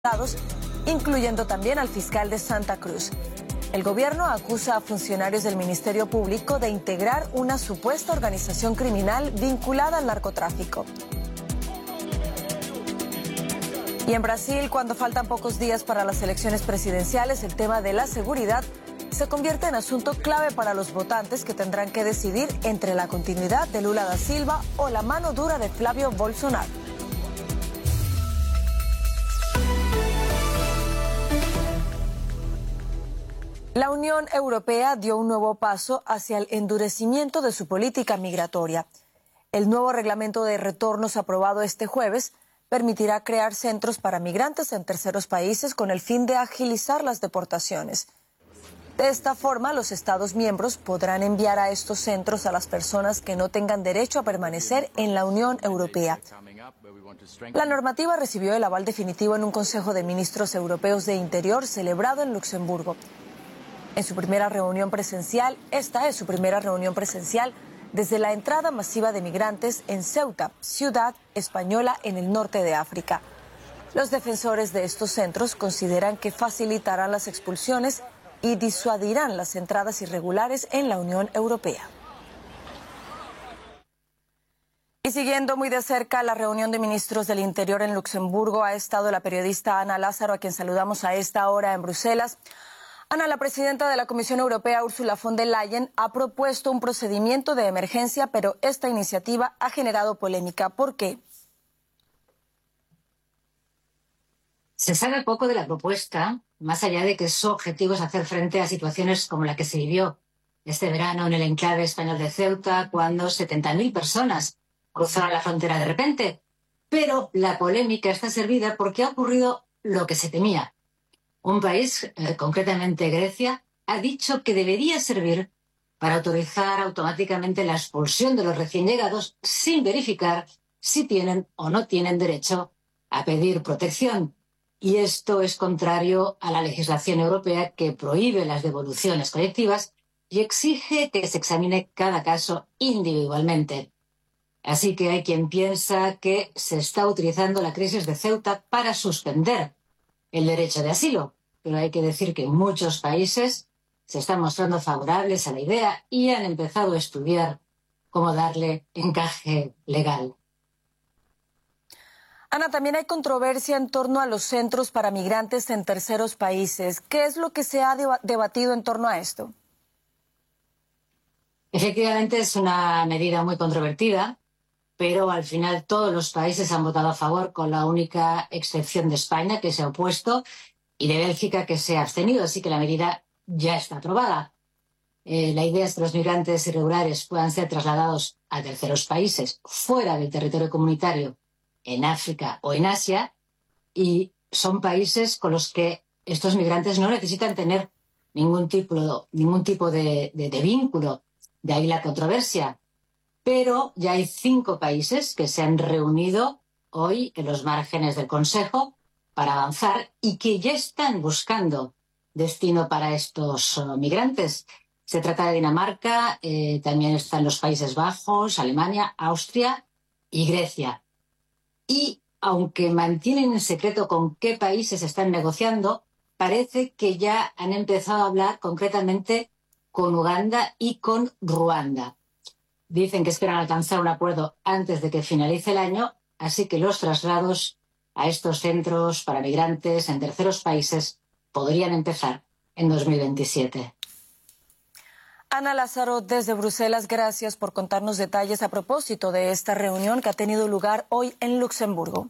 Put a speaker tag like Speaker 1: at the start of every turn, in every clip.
Speaker 1: estados, incluyendo también al fiscal de Santa Cruz. El gobierno acusa a funcionarios del Ministerio Público de integrar una supuesta organización criminal vinculada al narcotráfico. Y en Brasil, cuando faltan pocos días para las elecciones presidenciales, el tema de la seguridad se convierte en asunto clave para los votantes que tendrán que decidir entre la continuidad de Lula da Silva o la mano dura de Flavio Bolsonaro. La Unión Europea dio un nuevo paso hacia el endurecimiento de su política migratoria. El nuevo reglamento de retornos aprobado este jueves permitirá crear centros para migrantes en terceros países con el fin de agilizar las deportaciones. De esta forma, los Estados miembros podrán enviar a estos centros a las personas que no tengan derecho a permanecer en la Unión Europea. La normativa recibió el aval definitivo en un Consejo de Ministros Europeos de Interior celebrado en Luxemburgo. Esta es su primera reunión presencial desde la entrada masiva de migrantes en Ceuta, ciudad española en el norte de África. Los defensores de estos centros consideran que facilitarán las expulsiones y disuadirán las entradas irregulares en la Unión Europea. Y siguiendo muy de cerca la reunión de ministros del Interior en Luxemburgo ha estado la periodista Ana Lázaro, a quien saludamos a esta hora en Bruselas. Ana, la presidenta de la Comisión Europea, Ursula von der Leyen, ha propuesto un procedimiento de emergencia, pero esta iniciativa ha generado polémica. ¿Por qué?
Speaker 2: Se sabe poco de la propuesta, más allá de que su objetivo es hacer frente a situaciones como la que se vivió este verano en el enclave español de Ceuta, cuando 70.000 personas cruzaron la frontera de repente. Pero la polémica está servida porque ha ocurrido lo que se temía. Un país, concretamente Grecia, ha dicho que debería servir para autorizar automáticamente la expulsión de los recién llegados sin verificar si tienen o no tienen derecho a pedir protección. Y esto es contrario a la legislación europea, que prohíbe las devoluciones colectivas y exige que se examine cada caso individualmente. Así que hay quien piensa que se está utilizando la crisis de Ceuta para suspender el derecho de asilo, pero hay que decir que muchos países se están mostrando favorables a la idea y han empezado a estudiar cómo darle encaje legal.
Speaker 1: Ana, también hay controversia en torno a los centros para migrantes en terceros países. ¿Qué es lo que se ha debatido en torno a esto?
Speaker 2: Efectivamente, es una medida muy controvertida, pero al final todos los países han votado a favor, con la única excepción de España, que se ha opuesto, y de Bélgica, que se ha abstenido, así que la medida ya está aprobada. La idea es que los migrantes irregulares puedan ser trasladados a terceros países fuera del territorio comunitario, en África o en Asia, y son países con los que estos migrantes no necesitan tener ningún tipo de vínculo. De ahí la controversia. Pero ya hay 5 países que se han reunido hoy en los márgenes del Consejo para avanzar y que ya están buscando destino para estos migrantes. Se trata de Dinamarca, también están los Países Bajos, Alemania, Austria y Grecia. Y aunque mantienen en secreto con qué países están negociando, parece que ya han empezado a hablar concretamente con Uganda y con Ruanda. Dicen que esperan alcanzar un acuerdo antes de que finalice el año, así que los traslados a estos centros para migrantes en terceros países podrían empezar en 2027.
Speaker 1: Ana Lázaro, desde Bruselas, gracias por contarnos detalles a propósito de esta reunión que ha tenido lugar hoy en Luxemburgo.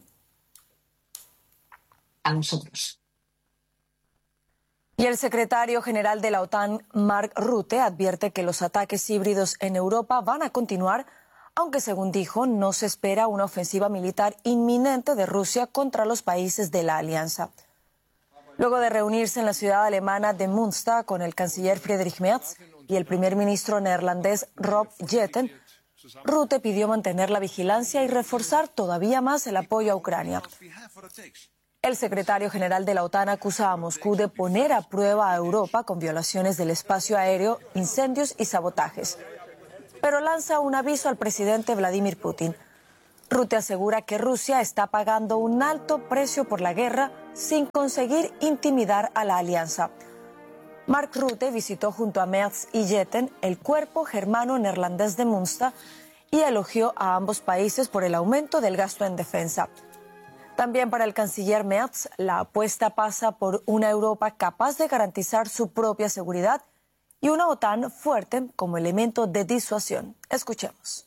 Speaker 2: A nosotros.
Speaker 1: Y el secretario general de la OTAN, Mark Rutte, advierte que los ataques híbridos en Europa van a continuar, aunque según dijo, no se espera una ofensiva militar inminente de Rusia contra los países de la alianza. Luego de reunirse en la ciudad alemana de Münster con el canciller Friedrich Merz y el primer ministro neerlandés Rob Jetten, Rutte pidió mantener la vigilancia y reforzar todavía más el apoyo a Ucrania. El secretario general de la OTAN acusa a Moscú de poner a prueba a Europa con violaciones del espacio aéreo, incendios y sabotajes. Pero lanza un aviso al presidente Vladimir Putin. Rutte asegura que Rusia está pagando un alto precio por la guerra sin conseguir intimidar a la alianza. Mark Rutte visitó junto a Merz y Jetten el cuerpo germano-neerlandés de Münster y elogió a ambos países por el aumento del gasto en defensa. También para el canciller Merz, la apuesta pasa por una Europa capaz de garantizar su propia seguridad y una OTAN fuerte como elemento de disuasión. Escuchemos.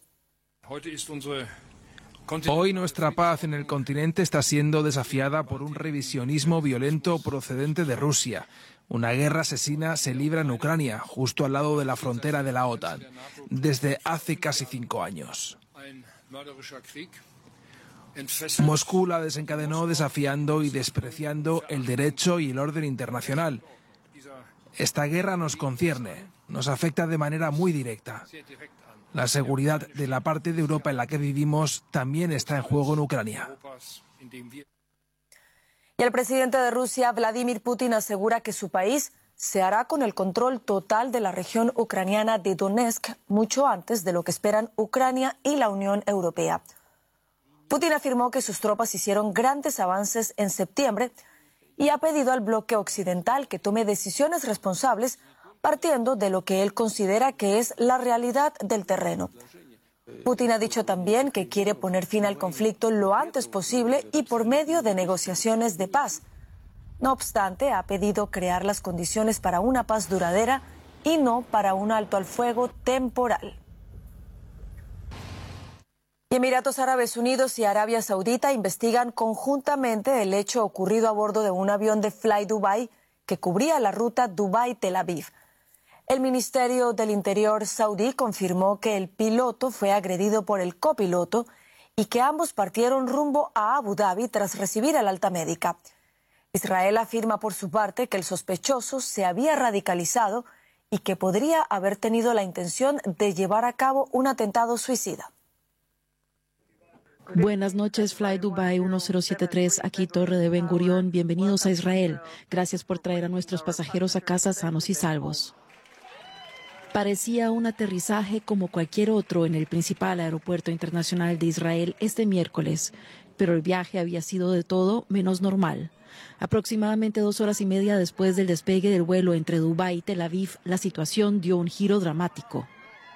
Speaker 3: Hoy nuestra paz en el continente está siendo desafiada por un revisionismo violento procedente de Rusia. Una guerra asesina se libra en Ucrania, justo al lado de la frontera de la OTAN, desde hace casi 5 años. Moscú la desencadenó desafiando y despreciando el derecho y el orden internacional. Esta guerra nos concierne, nos afecta de manera muy directa. La seguridad de la parte de Europa en la que vivimos también está en juego en Ucrania.
Speaker 1: Y el presidente de Rusia, Vladimir Putin, asegura que su país se hará con el control total de la región ucraniana de Donetsk mucho antes de lo que esperan Ucrania y la Unión Europea. Putin afirmó que sus tropas hicieron grandes avances en septiembre y ha pedido al bloque occidental que tome decisiones responsables partiendo de lo que él considera que es la realidad del terreno. Putin ha dicho también que quiere poner fin al conflicto lo antes posible y por medio de negociaciones de paz. No obstante, ha pedido crear las condiciones para una paz duradera y no para un alto al fuego temporal. Y Emiratos Árabes Unidos y Arabia Saudita investigan conjuntamente el hecho ocurrido a bordo de un avión de Fly Dubai que cubría la ruta Dubái-Tel Aviv. El Ministerio del Interior saudí confirmó que el piloto fue agredido por el copiloto y que ambos partieron rumbo a Abu Dhabi tras recibir el alta médica. Israel afirma por su parte que el sospechoso se había radicalizado y que podría haber tenido la intención de llevar a cabo un atentado suicida.
Speaker 4: Buenas noches, Fly Dubai 1073, aquí Torre de Ben Gurión. Bienvenidos a Israel. Gracias por traer a nuestros pasajeros a casa sanos y salvos. Parecía un aterrizaje como cualquier otro en el principal aeropuerto internacional de Israel este miércoles, pero el viaje había sido de todo menos normal. Aproximadamente 2 horas y media después del despegue del vuelo entre Dubái y Tel Aviv, la situación dio un giro dramático.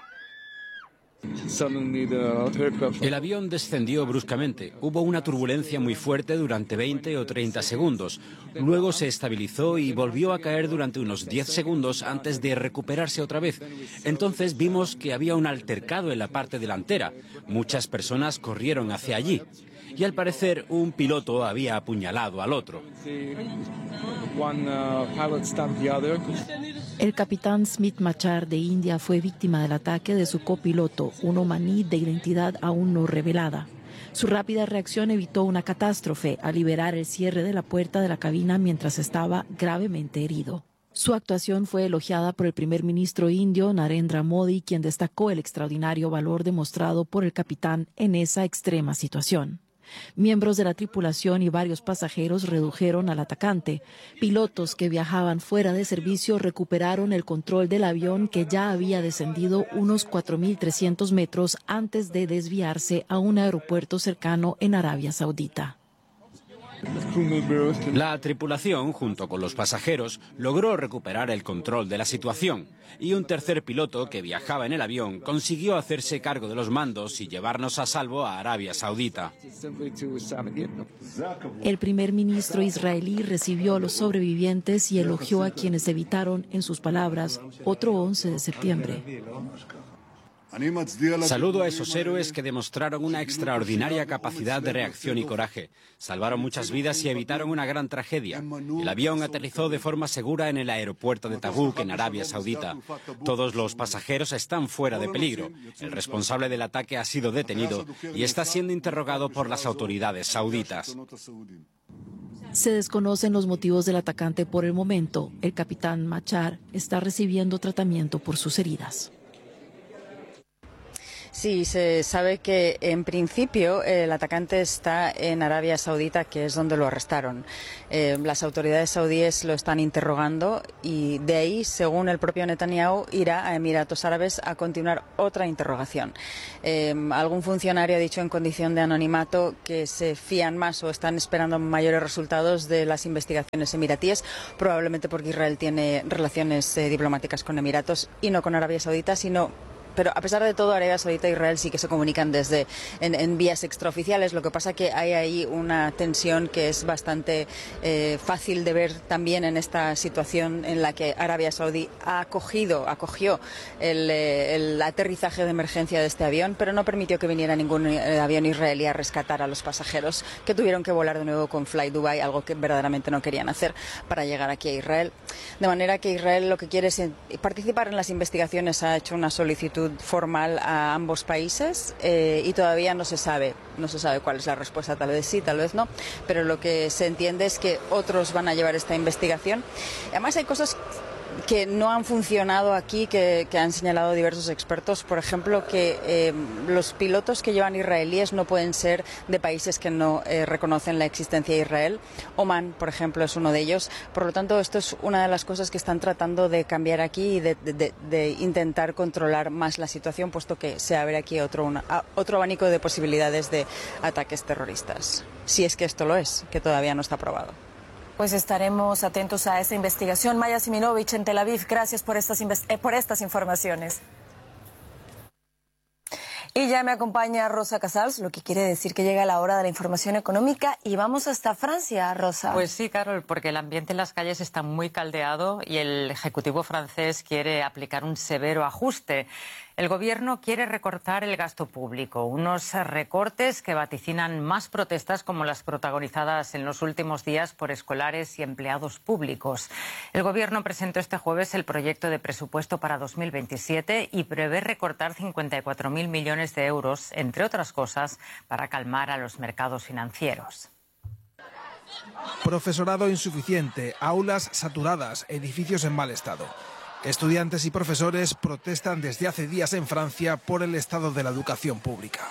Speaker 5: El avión descendió bruscamente. Hubo una turbulencia muy fuerte durante 20 o 30 segundos. Luego se estabilizó y volvió a caer durante unos 10 segundos antes de recuperarse otra vez. Entonces vimos que había un altercado en la parte delantera. Muchas personas corrieron hacia allí. Y al parecer un piloto había apuñalado al otro.
Speaker 4: El capitán Smith Machar de India fue víctima del ataque de su copiloto, un omaní de identidad aún no revelada. Su rápida reacción evitó una catástrofe al liberar el cierre de la puerta de la cabina mientras estaba gravemente herido. Su actuación fue elogiada por el primer ministro indio Narendra Modi, quien destacó el extraordinario valor demostrado por el capitán en esa extrema situación. Miembros de la tripulación y varios pasajeros redujeron al atacante. Pilotos que viajaban fuera de servicio recuperaron el control del avión que ya había descendido unos 4.300 metros antes de desviarse a un aeropuerto cercano en Arabia Saudita.
Speaker 5: La tripulación, junto con los pasajeros, logró recuperar el control de la situación y un tercer piloto que viajaba en el avión consiguió hacerse cargo de los mandos y llevarnos a salvo a Arabia Saudita.
Speaker 4: El primer ministro israelí recibió a los sobrevivientes y elogió a quienes evitaron, en sus palabras, otro 11 de septiembre.
Speaker 5: Saludo a esos héroes que demostraron una extraordinaria capacidad de reacción y coraje. Salvaron muchas vidas y evitaron una gran tragedia. El avión aterrizó de forma segura en el aeropuerto de Tabuk, en Arabia Saudita. Todos los pasajeros están fuera de peligro. El responsable del ataque ha sido detenido y está siendo interrogado por las autoridades sauditas.
Speaker 4: Se desconocen los motivos del atacante por el momento. El capitán Machar está recibiendo tratamiento por sus heridas.
Speaker 6: Sí, se sabe que en principio el atacante está en Arabia Saudita, que es donde lo arrestaron. Las autoridades saudíes lo están interrogando y de ahí, según el propio Netanyahu, irá a Emiratos Árabes a continuar otra interrogación. Algún funcionario ha dicho en condición de anonimato que se fían más o están esperando mayores resultados de las investigaciones emiratíes, probablemente porque Israel tiene relaciones diplomáticas con Emiratos y no con Arabia Saudita, pero a pesar de todo, Arabia Saudita e Israel sí que se comunican en vías extraoficiales. Lo que pasa que hay ahí una tensión que es bastante fácil de ver también en esta situación en la que Arabia Saudí acogió el aterrizaje de emergencia de este avión, pero no permitió que viniera ningún avión israelí a rescatar a los pasajeros, que tuvieron que volar de nuevo con Fly Dubai, algo que verdaderamente no querían hacer para llegar aquí a Israel. De manera que Israel lo que quiere es participar en las investigaciones, ha hecho una solicitud formal a ambos países y todavía no se sabe cuál es la respuesta, tal vez sí, tal vez no, pero lo que se entiende es que otros van a llevar esta investigación. Además hay cosas que no han funcionado aquí, que han señalado diversos expertos. Por ejemplo, que los pilotos que llevan israelíes no pueden ser de países que no reconocen la existencia de Israel. Omán, por ejemplo, es uno de ellos. Por lo tanto, esto es una de las cosas que están tratando de cambiar aquí y de intentar controlar más la situación, puesto que se abre aquí otro abanico de posibilidades de ataques terroristas. Si es que esto lo es, que todavía no está aprobado.
Speaker 1: Pues estaremos atentos a esta investigación. Maya Siminovich en Tel Aviv, gracias por estas informaciones. Y ya me acompaña Rosa Casals, lo que quiere decir que llega la hora de la información económica y vamos hasta Francia, Rosa.
Speaker 7: Pues sí, Carol, porque el ambiente en las calles está muy caldeado y el Ejecutivo francés quiere aplicar un severo ajuste. El Gobierno quiere recortar el gasto público, unos recortes que vaticinan más protestas como las protagonizadas en los últimos días por escolares y empleados públicos. El Gobierno presentó este jueves el proyecto de presupuesto para 2027 y prevé recortar 54.000 millones de euros, entre otras cosas, para calmar a los mercados financieros.
Speaker 3: Profesorado insuficiente, aulas saturadas, edificios en mal estado. Estudiantes y profesores protestan desde hace días en Francia por el estado de la educación pública.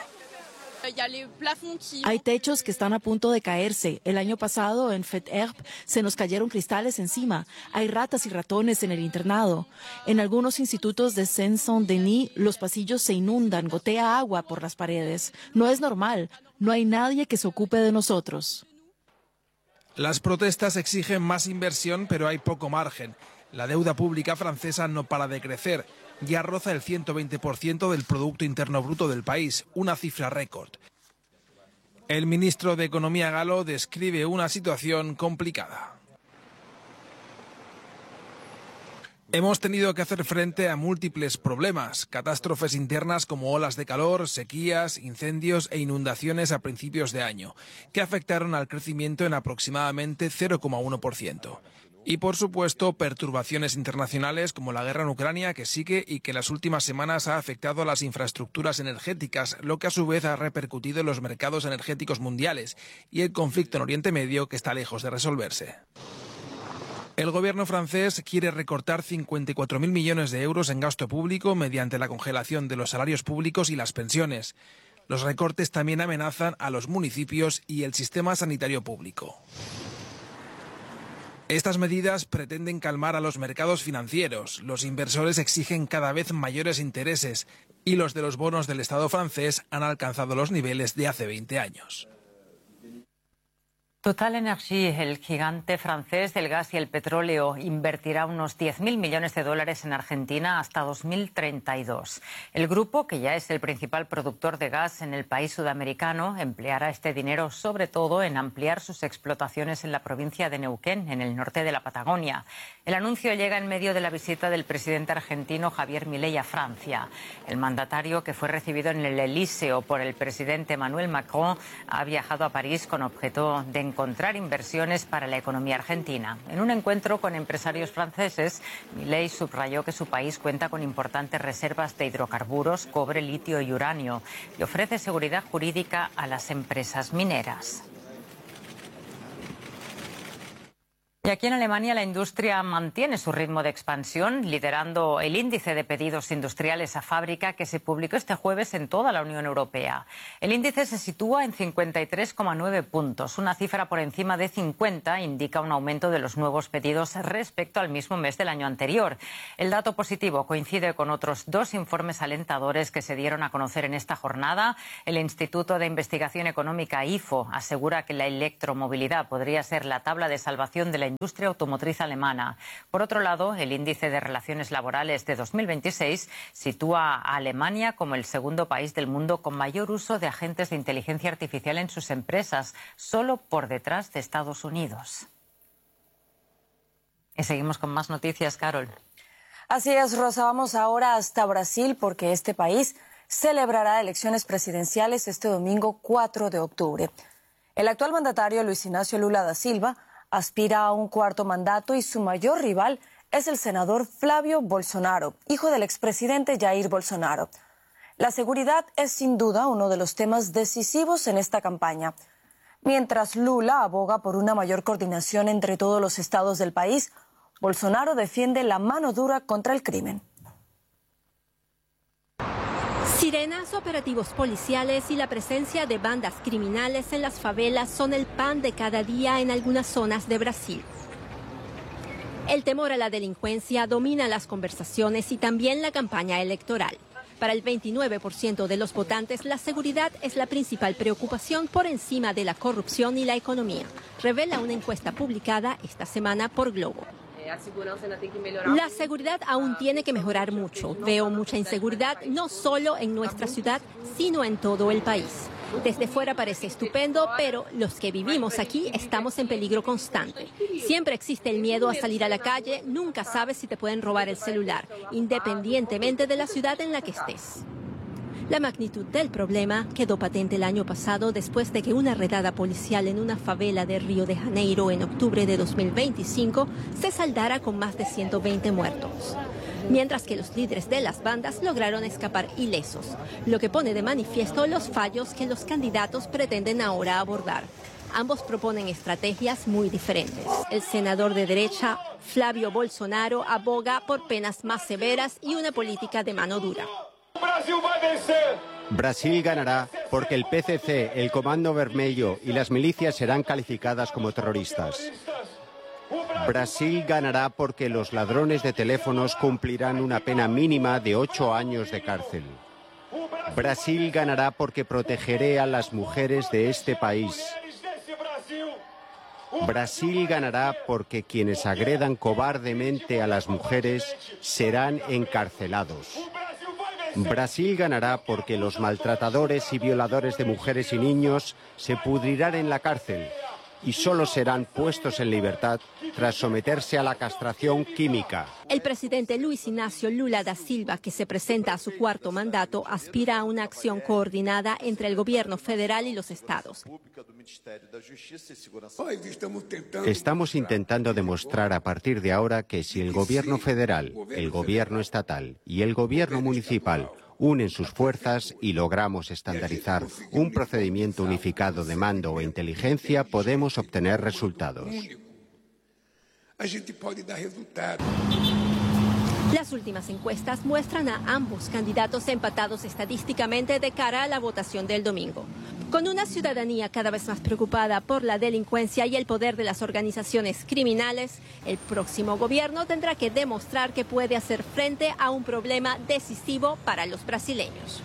Speaker 4: Hay techos que están a punto de caerse. El año pasado en Fête-Herbe se nos cayeron cristales encima. Hay ratas y ratones en el internado. En algunos institutos de Saint-Denis los pasillos se inundan, gotea agua por las paredes. No es normal. No hay nadie que se ocupe de nosotros.
Speaker 3: Las protestas exigen más inversión, pero hay poco margen. La deuda pública francesa no para de crecer. Ya roza el 120% del Producto Interno Bruto del país, una cifra récord. El ministro de Economía galo describe una situación complicada. Hemos tenido que hacer frente a múltiples problemas, catástrofes internas como olas de calor, sequías, incendios e inundaciones a principios de año, que afectaron al crecimiento en aproximadamente 0,1%. Y, por supuesto, perturbaciones internacionales como la guerra en Ucrania, que sigue y que en las últimas semanas ha afectado a las infraestructuras energéticas, lo que a su vez ha repercutido en los mercados energéticos mundiales, y el conflicto en Oriente Medio, que está lejos de resolverse. El gobierno francés quiere recortar 54.000 millones de euros en gasto público mediante la congelación de los salarios públicos y las pensiones. Los recortes también amenazan a los municipios y el sistema sanitario público. Estas medidas pretenden calmar a los mercados financieros. Los inversores exigen cada vez mayores intereses y los de los bonos del Estado francés han alcanzado los niveles de hace 20 años.
Speaker 7: Total Energy, el gigante francés del gas y el petróleo, invertirá unos 10.000 millones de dólares en Argentina hasta 2032. El grupo, que ya es el principal productor de gas en el país sudamericano, empleará este dinero sobre todo en ampliar sus explotaciones en la provincia de Neuquén, en el norte de la Patagonia. El anuncio llega en medio de la visita del presidente argentino Javier Milei a Francia. El mandatario, que fue recibido en el Elíseo por el presidente Emmanuel Macron, ha viajado a París con objeto de encontrar inversiones para la economía argentina. En un encuentro con empresarios franceses, Milei subrayó que su país cuenta con importantes reservas de hidrocarburos, cobre, litio y uranio y ofrece seguridad jurídica a las empresas mineras. Y aquí en Alemania la industria mantiene su ritmo de expansión, liderando el índice de pedidos industriales a fábrica que se publicó este jueves en toda la Unión Europea. El índice se sitúa en 53,9 puntos. Una cifra por encima de 50 indica un aumento de los nuevos pedidos respecto al mismo mes del año anterior. El dato positivo coincide con otros dos informes alentadores que se dieron a conocer en esta jornada. El Instituto de Investigación Económica IFO asegura que la electromovilidad podría ser la tabla de salvación de la industria automotriz alemana. Por otro lado, el índice de relaciones laborales de 2026 sitúa a Alemania como el segundo país del mundo con mayor uso de agentes de inteligencia artificial en sus empresas, solo por detrás de Estados Unidos. Y seguimos con más noticias, Carol.
Speaker 1: Así es, Rosa. Vamos ahora hasta Brasil porque este país celebrará elecciones presidenciales este domingo 4 de octubre. El actual mandatario Luis Inácio Lula da Silva aspira a un cuarto mandato y su mayor rival es el senador Flávio Bolsonaro, hijo del expresidente Jair Bolsonaro. La seguridad es sin duda uno de los temas decisivos en esta campaña. Mientras Lula aboga por una mayor coordinación entre todos los estados del país, Bolsonaro defiende la mano dura contra el crimen.
Speaker 8: Sirenas, operativos policiales y la presencia de bandas criminales en las favelas son el pan de cada día en algunas zonas de Brasil. El temor a la delincuencia domina las conversaciones y también la campaña electoral. Para el 29% de los votantes, la seguridad es la principal preocupación por encima de la corrupción y la economía, revela una encuesta publicada esta semana por Globo. La seguridad aún tiene que mejorar mucho. Veo mucha inseguridad, no solo en nuestra ciudad, sino en todo el país. Desde fuera parece estupendo, pero los que vivimos aquí estamos en peligro constante. Siempre existe el miedo a salir a la calle, nunca sabes si te pueden robar el celular, independientemente de la ciudad en la que estés. La magnitud del problema quedó patente el año pasado después de que una redada policial en una favela de Río de Janeiro en octubre de 2025 se saldara con más de 120 muertos. Mientras que los líderes de las bandas lograron escapar ilesos, lo que pone de manifiesto los fallos que los candidatos pretenden ahora abordar. Ambos proponen estrategias muy diferentes. El senador de derecha, Flávio Bolsonaro, aboga por penas más severas y una política de mano dura.
Speaker 9: Brasil ganará porque el PCC, el Comando Vermelho y las milicias serán calificadas como terroristas. Brasil ganará porque los ladrones de teléfonos cumplirán una pena mínima de 8 años de cárcel. Brasil ganará porque protegeré a las mujeres de este país. Brasil ganará porque quienes agredan cobardemente a las mujeres serán encarcelados. Brasil ganará porque los maltratadores y violadores de mujeres y niños se pudrirán en la cárcel y solo serán puestos en libertad tras someterse a la castración química.
Speaker 8: El presidente Luis Inácio Lula da Silva, que se presenta a su cuarto mandato, aspira a una acción coordinada entre el gobierno federal y los estados.
Speaker 9: Estamos intentando demostrar a partir de ahora que si el gobierno federal, el gobierno estatal y el gobierno municipal unen sus fuerzas y logramos estandarizar un procedimiento unificado de mando e inteligencia, podemos obtener resultados.
Speaker 8: Las últimas encuestas muestran a ambos candidatos empatados estadísticamente de cara a la votación del domingo. Con una ciudadanía cada vez más preocupada por la delincuencia y el poder de las organizaciones criminales, el próximo gobierno tendrá que demostrar que puede hacer frente a un problema decisivo para los brasileños.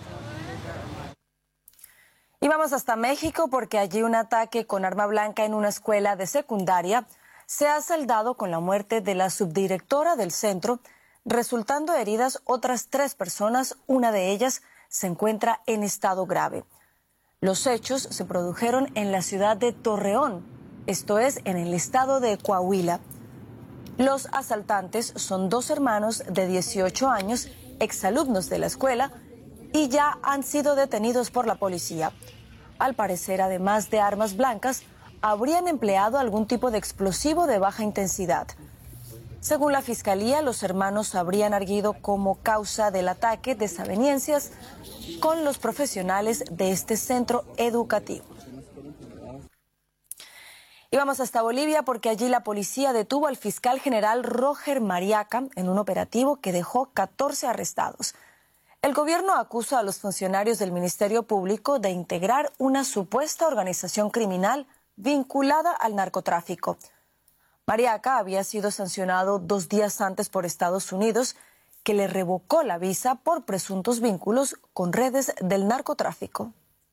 Speaker 1: Y vamos hasta México porque allí un ataque con arma blanca en una escuela de secundaria se ha saldado con la muerte de la subdirectora del centro, resultando heridas otras 3 personas, una de ellas se encuentra en estado grave. Los hechos se produjeron en la ciudad de Torreón, esto es, en el estado de Coahuila. Los asaltantes son 2 hermanos de 18 años, exalumnos de la escuela, y ya han sido detenidos por la policía. Al parecer, además de armas blancas, habrían empleado algún tipo de explosivo de baja intensidad. Según la Fiscalía, los hermanos habrían arguido como causa del ataque desavenencias con los profesionales de este centro educativo. Y vamos hasta Bolivia porque allí la policía detuvo al fiscal general Roger Mariaca en un operativo que dejó 14 arrestados. El gobierno acusa a los funcionarios del Ministerio Público de integrar una supuesta organización criminal vinculada al narcotráfico. Mariaca había sido sancionado 2 días antes por Estados Unidos, que le revocó la visa por presuntos vínculos con redes del narcotráfico.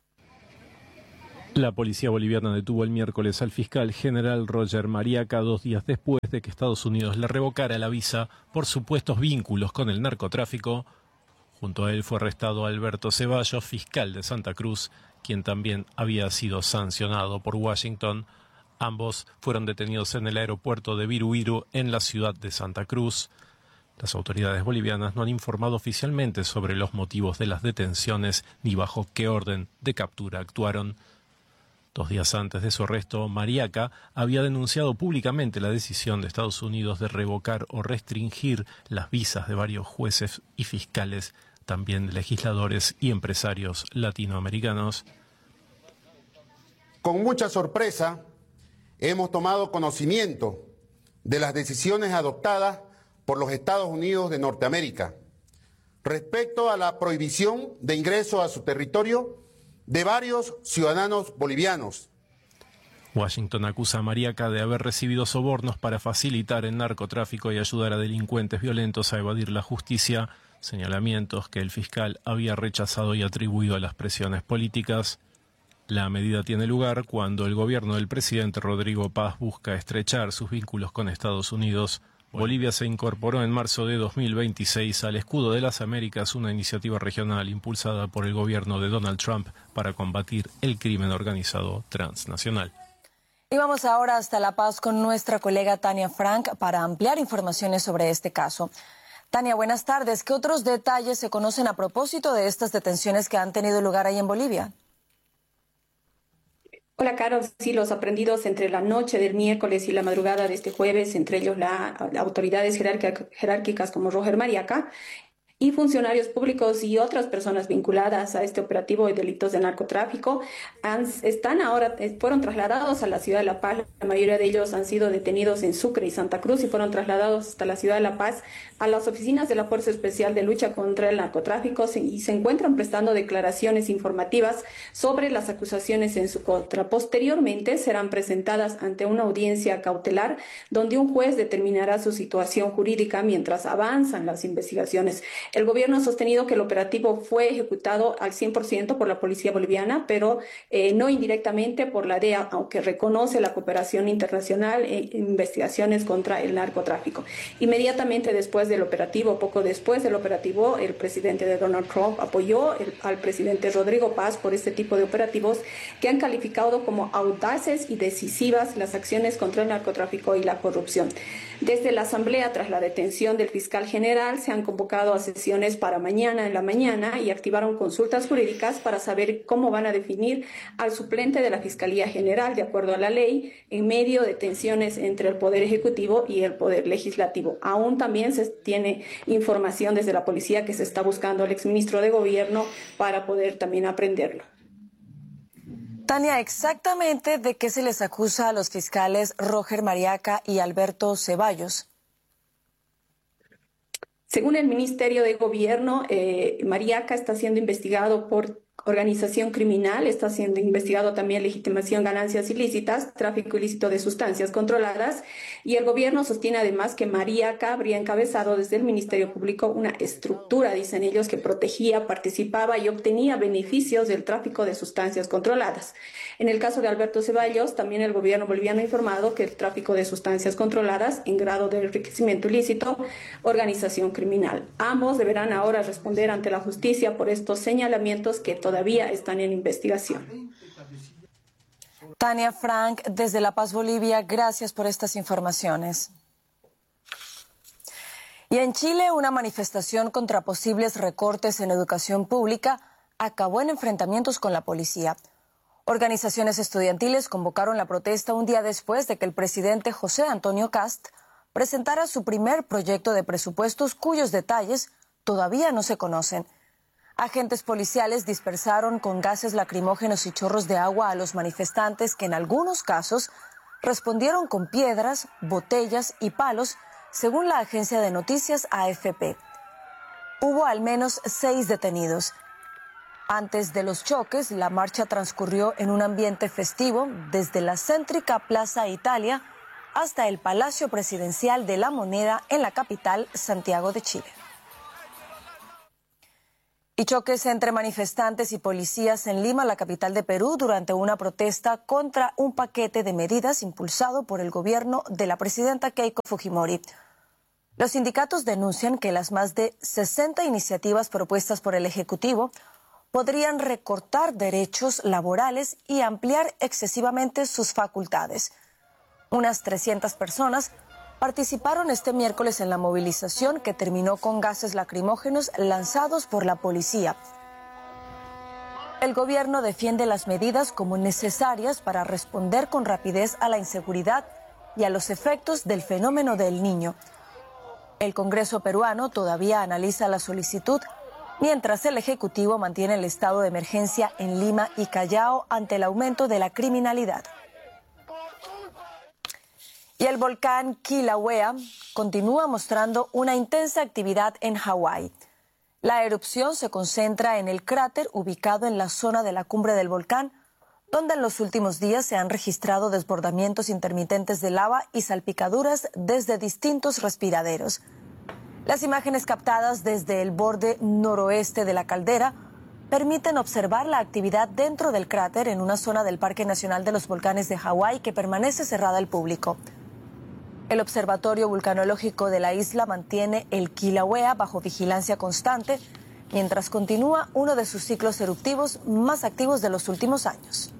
Speaker 10: La policía boliviana detuvo el miércoles al fiscal general Roger Mariaca 2 días después de que Estados Unidos le revocara la visa por supuestos vínculos con el narcotráfico. Junto a él fue arrestado Alberto Ceballos, fiscal de Santa Cruz, quien también había sido sancionado por Washington. Ambos fueron detenidos en el aeropuerto de Viru en la ciudad de Santa Cruz. Las autoridades bolivianas no han informado oficialmente sobre los motivos de las detenciones ni bajo qué orden de captura actuaron. 2 días antes de su arresto, Mariaca había denunciado públicamente la decisión de Estados Unidos de revocar o restringir las visas de varios jueces y fiscales, también de legisladores y empresarios latinoamericanos.
Speaker 11: Con mucha sorpresa, hemos tomado conocimiento de las decisiones adoptadas por los Estados Unidos de Norteamérica respecto a la prohibición de ingreso a su territorio de varios ciudadanos bolivianos.
Speaker 10: Washington acusa a Mariaca de haber recibido sobornos para facilitar el narcotráfico y ayudar a delincuentes violentos a evadir la justicia, señalamientos que el fiscal había rechazado y atribuido a las presiones políticas. La medida tiene lugar cuando el gobierno del presidente Rodrigo Paz busca estrechar sus vínculos con Estados Unidos. Bolivia se incorporó en marzo de 2026 al Escudo de las Américas, una iniciativa regional impulsada por el gobierno de Donald Trump para combatir el crimen organizado transnacional.
Speaker 1: Y vamos ahora hasta La Paz con nuestra colega Tania Frank para ampliar informaciones sobre este caso. Tania, buenas tardes. ¿Qué otros detalles se conocen a propósito de estas detenciones que han tenido lugar ahí en Bolivia?
Speaker 12: Hola, Carol. Sí, los aprendidos entre la noche del miércoles y la madrugada de este jueves, entre ellos las autoridades jerárquicas como Roger Mariaca y funcionarios públicos y otras personas vinculadas a este operativo de delitos de narcotráfico, fueron trasladados a la ciudad de La Paz. La mayoría de ellos han sido detenidos en Sucre y Santa Cruz y fueron trasladados hasta la ciudad de La Paz a las oficinas de la Fuerza Especial de Lucha contra el Narcotráfico y se encuentran prestando declaraciones informativas sobre las acusaciones en su contra. Posteriormente serán presentadas ante una audiencia cautelar donde un juez determinará su situación jurídica mientras avanzan las investigaciones. El gobierno ha sostenido que el operativo fue ejecutado al 100% por la policía boliviana, pero no indirectamente por la DEA, aunque reconoce la cooperación internacional en investigaciones contra el narcotráfico. Inmediatamente después del operativo, poco después del operativo, el presidente de Donald Trump apoyó al presidente Rodrigo Paz por este tipo de operativos que han calificado como audaces y decisivas las acciones contra el narcotráfico y la corrupción. Desde la Asamblea, tras la detención del fiscal general, se han convocado a sesiones para mañana en la mañana y activaron consultas jurídicas para saber cómo van a definir al suplente de la Fiscalía General, de acuerdo a la ley, en medio de tensiones entre el Poder Ejecutivo y el Poder Legislativo. Aún también se tiene información desde la policía que se está buscando al exministro de Gobierno para poder también aprenderlo.
Speaker 1: Tania, exactamente de qué se les acusa a los fiscales Roger Mariaca y Alberto Ceballos.
Speaker 12: Según el Ministerio de Gobierno, Mariaca está siendo investigado por organización criminal, está siendo investigado también legitimación, ganancias ilícitas, tráfico ilícito de sustancias controladas, y el gobierno sostiene además que Mariaca habría encabezado desde el Ministerio Público una estructura, dicen ellos, que protegía, participaba y obtenía beneficios del tráfico de sustancias controladas. En el caso de Alberto Ceballos, también el gobierno boliviano ha informado que el tráfico de sustancias controladas en grado de enriquecimiento ilícito, organización criminal. Ambos deberán ahora responder ante la justicia por estos señalamientos que todavía están en investigación.
Speaker 1: Tania Frank, desde La Paz, Bolivia, gracias por estas informaciones. Y en Chile, una manifestación contra posibles recortes en educación pública acabó en enfrentamientos con la policía. Organizaciones estudiantiles convocaron la protesta un día después de que el presidente José Antonio Kast presentara su primer proyecto de presupuestos cuyos detalles todavía no se conocen. Agentes policiales dispersaron con gases lacrimógenos y chorros de agua a los manifestantes que en algunos casos respondieron con piedras, botellas y palos, según la agencia de noticias AFP. Hubo al menos 6 detenidos. Antes de los choques, la marcha transcurrió en un ambiente festivo desde la céntrica Plaza Italia hasta el Palacio Presidencial de la Moneda en la capital, Santiago de Chile. Y choques entre manifestantes y policías en Lima, la capital de Perú, durante una protesta contra un paquete de medidas impulsado por el gobierno de la presidenta Keiko Fujimori. Los sindicatos denuncian que las más de 60 iniciativas propuestas por el Ejecutivo podrían recortar derechos laborales y ampliar excesivamente sus facultades. Unas 300 personas participaron este miércoles en la movilización que terminó con gases lacrimógenos lanzados por la policía. El gobierno defiende las medidas como necesarias para responder con rapidez a la inseguridad y a los efectos del fenómeno del Niño. El Congreso peruano todavía analiza la solicitud, mientras el Ejecutivo mantiene el estado de emergencia en Lima y Callao ante el aumento de la criminalidad. Y el volcán Kilauea continúa mostrando una intensa actividad en Hawái. La erupción se concentra en el cráter ubicado en la zona de la cumbre del volcán, donde en los últimos días se han registrado desbordamientos intermitentes de lava y salpicaduras desde distintos respiraderos. Las imágenes captadas desde el borde noroeste de la caldera permiten observar la actividad dentro del cráter en una zona del Parque Nacional de los Volcanes de Hawái que permanece cerrada al público. El Observatorio Vulcanológico de la isla mantiene el Kilauea bajo vigilancia constante, mientras continúa uno de sus ciclos eruptivos más activos de los últimos años.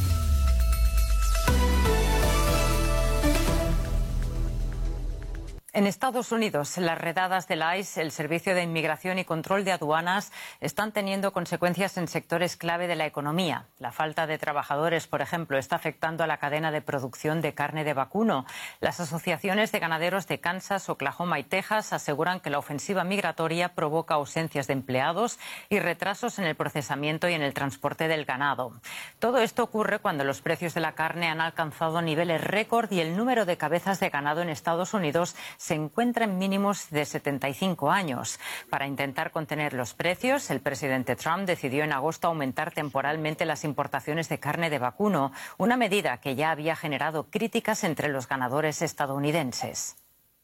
Speaker 7: En Estados Unidos, las redadas del ICE, el Servicio de Inmigración y Control de Aduanas, están teniendo consecuencias en sectores clave de la economía. La falta de trabajadores, por ejemplo, está afectando a la cadena de producción de carne de vacuno. Las asociaciones de ganaderos de Kansas, Oklahoma y Texas aseguran que la ofensiva migratoria provoca ausencias de empleados y retrasos en el procesamiento y en el transporte del ganado. Todo esto ocurre cuando los precios de la carne han alcanzado niveles récord y el número de cabezas de ganado en Estados Unidos se encuentra en mínimos de 75 años. Para intentar contener los precios, el presidente Trump decidió en agosto aumentar temporalmente las importaciones de carne de vacuno, una medida que ya había generado críticas entre los ganadores estadounidenses.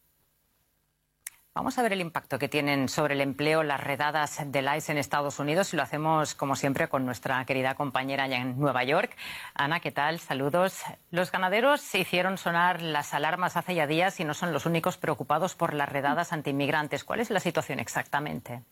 Speaker 7: Vamos a ver el impacto que tienen sobre el empleo las redadas del ICE en Estados Unidos y lo hacemos, como siempre, con nuestra querida compañera allá en Nueva York. Ana, ¿qué tal? Saludos. Los ganaderos hicieron sonar las alarmas hace ya días y no son los únicos preocupados por las redadas antiinmigrantes. ¿Cuál es la situación exactamente?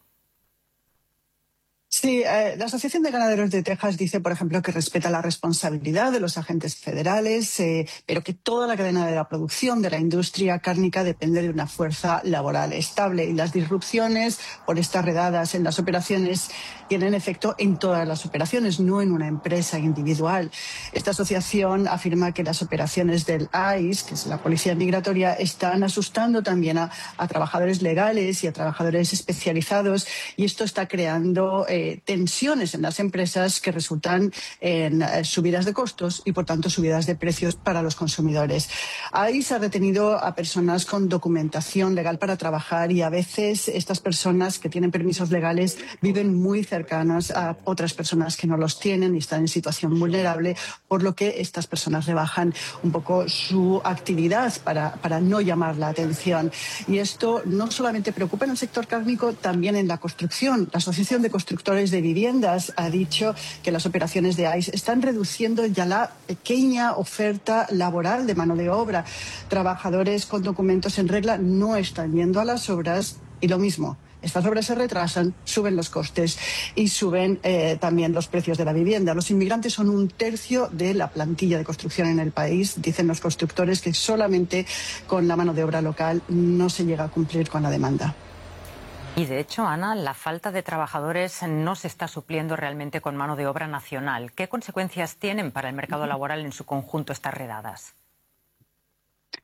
Speaker 13: Sí, la Asociación de Ganaderos de Texas dice, por ejemplo, que respeta la responsabilidad de los agentes federales, pero que toda la cadena de la producción de la industria cárnica depende de una fuerza laboral estable. Y las disrupciones por estas redadas en las operaciones tienen efecto en todas las operaciones, no en una empresa individual. Esta asociación afirma que las operaciones del ICE, que es la Policía Migratoria, están asustando también a trabajadores legales y a trabajadores especializados, y esto está creando tensiones en las empresas que resultan en subidas de costos y, por tanto, subidas de precios para los consumidores. Ahí se ha retenido a personas con documentación legal para trabajar y a veces estas personas que tienen permisos legales viven muy cercanas a otras personas que no los tienen y están en situación vulnerable, por lo que estas personas rebajan un poco su actividad para no llamar la atención. Y esto no solamente preocupa en el sector cárnico, también en la construcción. La Asociación de Constructores de Viviendas ha dicho que las operaciones de ICE están reduciendo ya la pequeña oferta laboral de mano de obra. Trabajadores con documentos en regla no están yendo a las obras y lo mismo. Estas obras se retrasan, suben los costes y suben también los precios de la vivienda. Los inmigrantes son 1/3 de la plantilla de construcción en el país. Dicen los constructores que solamente con la mano de obra local no se llega a cumplir con la demanda.
Speaker 7: Y de hecho, Ana, la falta de trabajadores no se está supliendo realmente con mano de obra nacional. ¿Qué consecuencias tienen para el mercado laboral en su conjunto estas redadas?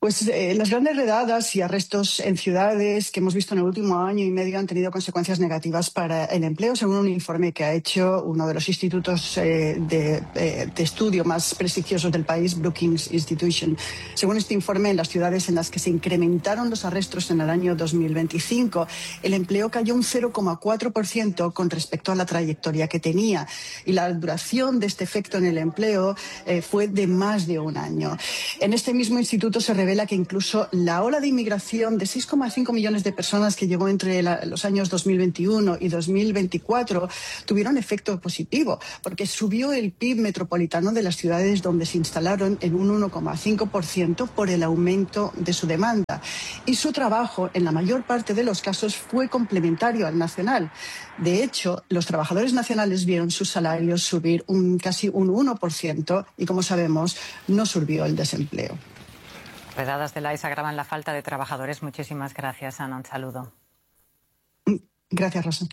Speaker 13: Pues las grandes redadas y arrestos en ciudades que hemos visto en el último año y medio han tenido consecuencias negativas para el empleo, según un informe que ha hecho uno de los institutos de estudio más prestigiosos del país, Brookings Institution. Según este informe, en las ciudades en las que se incrementaron los arrestos en el año 2025, el empleo cayó un 0,4% con respecto a la trayectoria que tenía. Y la duración de este efecto en el empleo fue de más de un año. En este mismo instituto se revela que incluso la ola de inmigración de 6,5 millones de personas que llegó entre los años 2021 y 2024 tuvieron efecto positivo, porque subió el PIB metropolitano de las ciudades donde se instalaron en un 1,5% por el aumento de su demanda. Y su trabajo, en la mayor parte de los casos, fue complementario al nacional. De hecho, los trabajadores nacionales vieron sus salarios subir casi un 1% y, como sabemos, no subió el desempleo.
Speaker 7: Redadas de la ICE agravan la falta de trabajadores. Muchísimas gracias, Ana. Un saludo.
Speaker 13: Gracias, Rosa.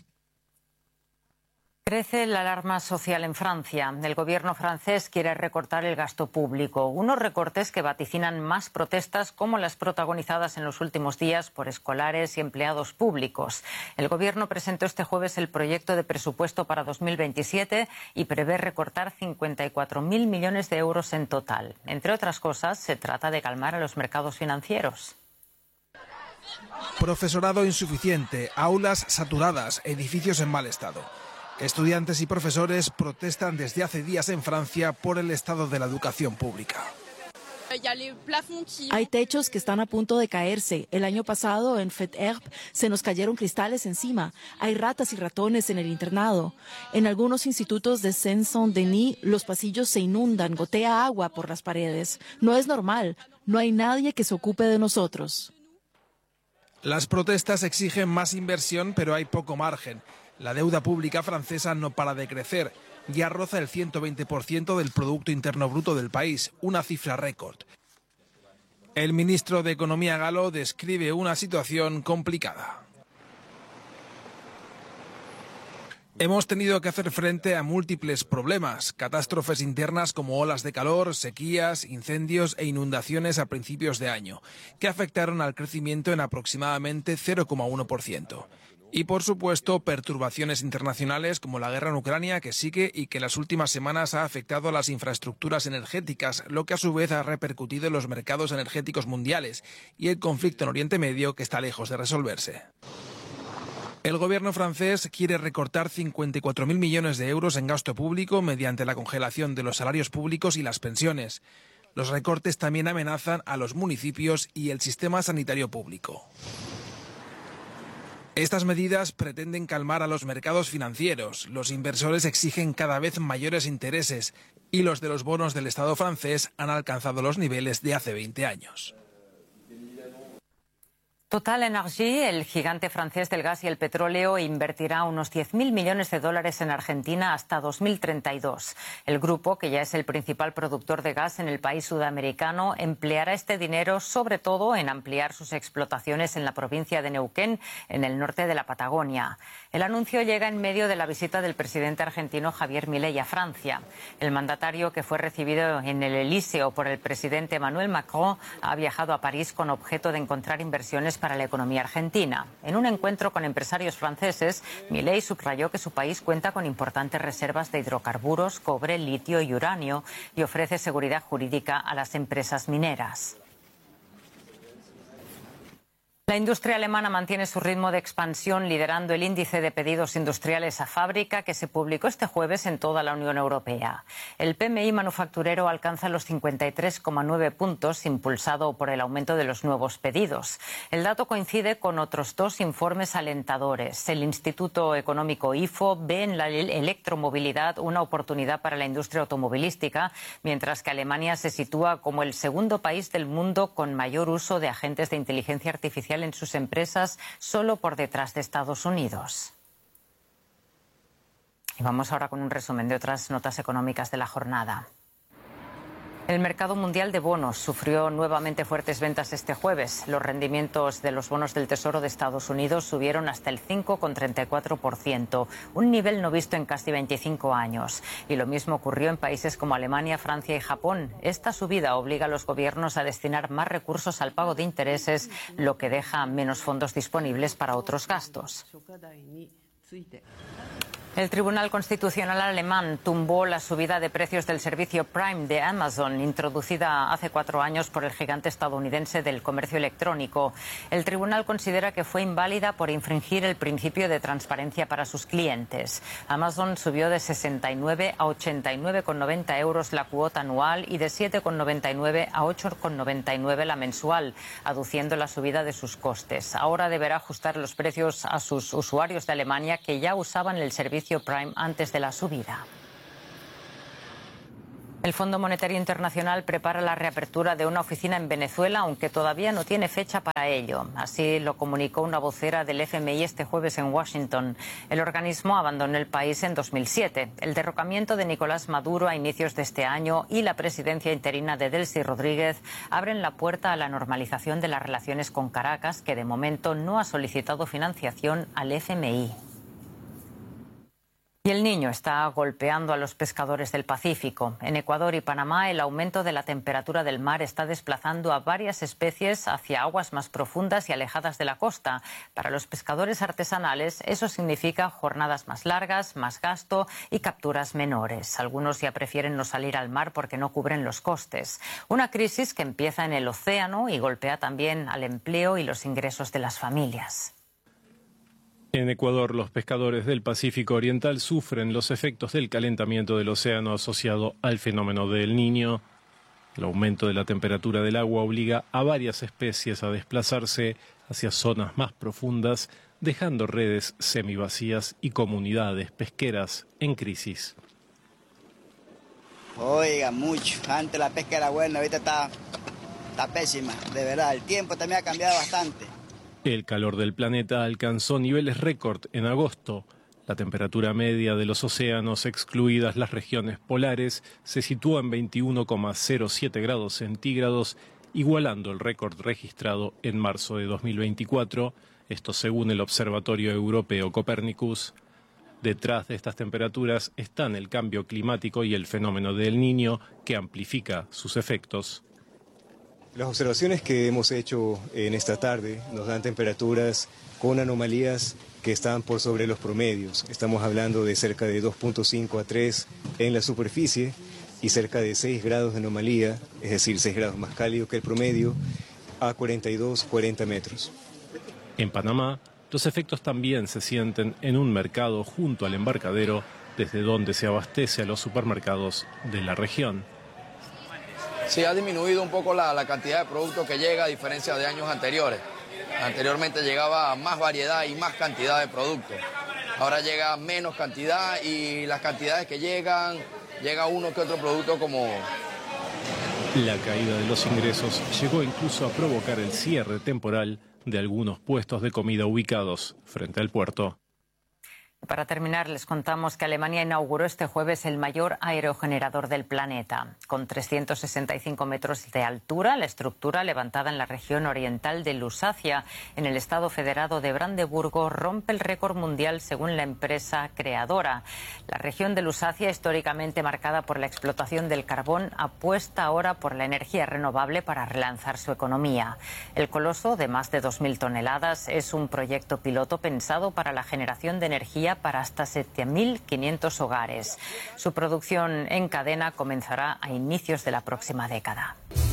Speaker 7: Crece la alarma social en Francia. El gobierno francés quiere recortar el gasto público. Unos recortes que vaticinan más protestas como las protagonizadas en los últimos días por escolares y empleados públicos. El gobierno presentó este jueves el proyecto de presupuesto para 2027 y prevé recortar 54.000 millones de euros en total. Entre otras cosas, se trata de calmar a los mercados financieros.
Speaker 3: Profesorado insuficiente, aulas saturadas, edificios en mal estado. Estudiantes y profesores protestan desde hace días en Francia por el estado de la educación pública.
Speaker 4: Hay techos que están a punto de caerse. El año pasado en Fête-Herbe se nos cayeron cristales encima. Hay ratas y ratones en el internado. En algunos institutos de Saint-Denis los pasillos se inundan, gotea agua por las paredes. No es normal. No hay nadie que se ocupe de nosotros.
Speaker 3: Las protestas exigen más inversión, pero hay poco margen. La deuda pública francesa no para de crecer. Ya roza el 120% del Producto Interno Bruto del país, una cifra récord. El ministro de Economía galo describe una situación complicada. Hemos tenido que hacer frente a múltiples problemas, catástrofes internas como olas de calor, sequías, incendios e inundaciones a principios de año, que afectaron al crecimiento en aproximadamente 0,1%. Y, por supuesto, perturbaciones internacionales como la guerra en Ucrania, que sigue y que en las últimas semanas ha afectado a las infraestructuras energéticas, lo que a su vez ha repercutido en los mercados energéticos mundiales, y el conflicto en Oriente Medio, que está lejos de resolverse. El gobierno francés quiere recortar 54.000 millones de euros en gasto público mediante la congelación de los salarios públicos y las pensiones. Los recortes también amenazan a los municipios y el sistema sanitario público. Estas medidas pretenden calmar a los mercados financieros. Los inversores exigen cada vez mayores intereses y los de los bonos del Estado francés han alcanzado los niveles de hace 20 años.
Speaker 7: Total Energy, el gigante francés del gas y el petróleo, invertirá unos 10.000 millones de dólares en Argentina hasta 2032. El grupo, que ya es el principal productor de gas en el país sudamericano, empleará este dinero sobre todo en ampliar sus explotaciones en la provincia de Neuquén, en el norte de la Patagonia. El anuncio llega en medio de la visita del presidente argentino Javier Milei a Francia. El mandatario, que fue recibido en el Elíseo por el presidente Emmanuel Macron, ha viajado a París con objeto de encontrar inversiones para la economía argentina. En un encuentro con empresarios franceses, Milei subrayó que su país cuenta con importantes reservas de hidrocarburos, cobre, litio y uranio y ofrece seguridad jurídica a las empresas mineras. La industria alemana mantiene su ritmo de expansión, liderando el índice de pedidos industriales a fábrica que se publicó este jueves en toda la Unión Europea. El PMI manufacturero alcanza los 53,9 puntos, impulsado por el aumento de los nuevos pedidos. El dato coincide con otros dos informes alentadores. El Instituto Económico IFO ve en la electromovilidad una oportunidad para la industria automovilística, mientras que Alemania se sitúa como el segundo país del mundo con mayor uso de agentes de inteligencia artificial en sus empresas, solo por detrás de Estados Unidos. Y vamos ahora con un resumen de otras notas económicas de la jornada. El mercado mundial de bonos sufrió nuevamente fuertes ventas este jueves. Los rendimientos de los bonos del Tesoro de Estados Unidos subieron hasta el 5,34%, un nivel no visto en casi 25 años. Y lo mismo ocurrió en países como Alemania, Francia y Japón. Esta subida obliga a los gobiernos a destinar más recursos al pago de intereses, lo que deja menos fondos disponibles para otros gastos. El Tribunal Constitucional alemán tumbó la subida de precios del servicio Prime de Amazon, introducida hace 4 años por el gigante estadounidense del comercio electrónico. El tribunal considera que fue inválida por infringir el principio de transparencia para sus clientes. Amazon subió de 69 a 89,90 euros la cuota anual y de 7,99 a 8,99 la mensual, aduciendo la subida de sus costes. Ahora deberá ajustar los precios a sus usuarios de Alemania que ya usaban el servicio Prime antes de la subida. El Fondo Monetario Internacional prepara la reapertura de una oficina en Venezuela, aunque todavía no tiene fecha para ello. Así lo comunicó una vocera del FMI este jueves en Washington. El organismo abandonó el país en 2007. El derrocamiento de Nicolás Maduro a inicios de este año y la presidencia interina de Delcy Rodríguez abren la puerta a la normalización de las relaciones con Caracas, que de momento no ha solicitado financiación al FMI. Y el Niño está golpeando a los pescadores del Pacífico. En Ecuador y Panamá, el aumento de la temperatura del mar está desplazando a varias especies hacia aguas más profundas y alejadas de la costa. Para los pescadores artesanales, eso significa jornadas más largas, más gasto y capturas menores. Algunos ya prefieren no salir al mar porque no cubren los costes. Una crisis que empieza en el océano y golpea también al empleo y los ingresos de las familias.
Speaker 10: En Ecuador, los pescadores del Pacífico Oriental sufren los efectos del calentamiento del océano asociado al fenómeno del Niño. El aumento de la temperatura del agua obliga a varias especies a desplazarse hacia zonas más profundas, dejando redes semivacías y comunidades pesqueras en crisis.
Speaker 14: Oiga, mucho. Antes la pesca era buena, ahorita está pésima, de verdad. El tiempo también ha cambiado bastante.
Speaker 10: El calor del planeta alcanzó niveles récord en agosto. La temperatura media de los océanos, excluidas las regiones polares, se situó en 21,07 grados centígrados, igualando el récord registrado en marzo de 2024, esto según el Observatorio Europeo Copernicus. Detrás de estas temperaturas están el cambio climático y el fenómeno del Niño, que amplifica sus efectos.
Speaker 15: Las observaciones que hemos hecho en esta tarde nos dan temperaturas con anomalías que están por sobre los promedios. Estamos hablando de cerca de 2,5 a 3 en la superficie y cerca de 6 grados de anomalía, es decir, 6 grados más cálido que el promedio, a 40 metros.
Speaker 10: En Panamá, los efectos también se sienten en un mercado junto al embarcadero, desde donde se abastece a los supermercados de la región.
Speaker 16: Sí, ha disminuido un poco la cantidad de producto que llega a diferencia de años anteriores. Anteriormente llegaba más variedad y más cantidad de productos. Ahora llega menos cantidad y las cantidades que llega uno que otro producto como...
Speaker 10: La caída de los ingresos llegó incluso a provocar el cierre temporal de algunos puestos de comida ubicados frente al puerto.
Speaker 7: Para terminar, les contamos que Alemania inauguró este jueves el mayor aerogenerador del planeta. Con 365 metros de altura, la estructura, levantada en la región oriental de Lusacia, en el estado federado de Brandeburgo, rompe el récord mundial según la empresa creadora. La región de Lusacia, históricamente marcada por la explotación del carbón, apuesta ahora por la energía renovable para relanzar su economía. El coloso, de más de 2.000 toneladas, es un proyecto piloto pensado para la generación de energía para hasta 7.500 hogares. Su producción en cadena comenzará a inicios de la próxima década.